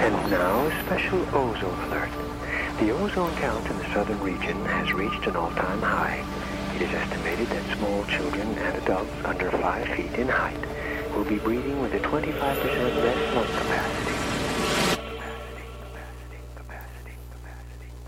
And now a special ozone alert. The ozone count in the southern region has reached an all-time high. It is estimated that small children and adults under 5 feet in height will be breathing with a 25% less lung capacity